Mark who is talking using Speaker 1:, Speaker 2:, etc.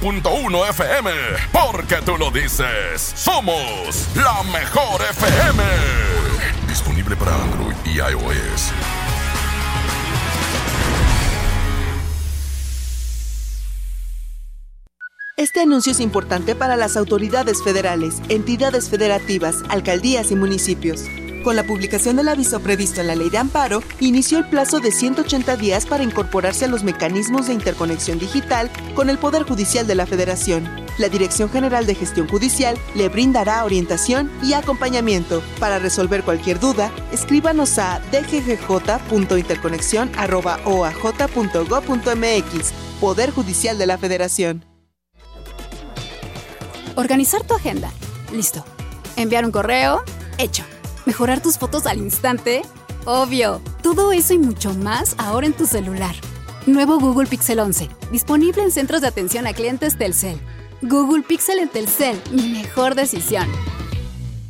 Speaker 1: 92.1 FM. Porque tú lo dices. Somos la mejor FM. Disponible para Android y iOS.
Speaker 2: Este anuncio es importante para las autoridades federales, entidades federativas, alcaldías y municipios. Con la publicación del aviso previsto en la Ley de Amparo, inició el plazo de 180 días para incorporarse a los mecanismos de interconexión digital con el Poder Judicial de la Federación. La Dirección General de Gestión Judicial le brindará orientación y acompañamiento. Para resolver cualquier duda, escríbanos a dggj.interconexión@oaj.gov.mx. Poder Judicial de la Federación.
Speaker 3: Organizar tu agenda. Listo. Enviar un correo. Hecho. Mejorar tus fotos al instante. Obvio. Todo eso y mucho más ahora en tu celular. Nuevo Google Pixel 11. Disponible en centros de atención a clientes Telcel. Google Pixel en Telcel. Mi mejor decisión.